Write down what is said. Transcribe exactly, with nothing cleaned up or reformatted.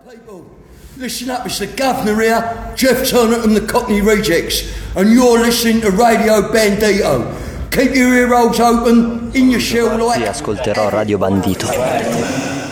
Listen up, it's the Governor here, Jeff Turner from the Cockney Rejects, and you're listening to Radio Bandito. Keep your ear holes open, in your shell like... Sì, ascolterò Radio Bandito.